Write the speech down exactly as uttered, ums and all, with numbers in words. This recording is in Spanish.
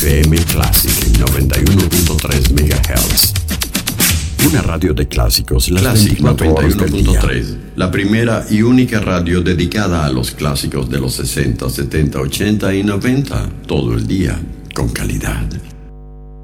F M Classic noventa y uno punto tres megahertz. Una radio de clásicos, las Classic veinticuatro horas del noventa y uno punto día. tres, la primera y única radio dedicada a los clásicos de los sesenta, setenta, ochenta y noventa, todo el día, con calidad.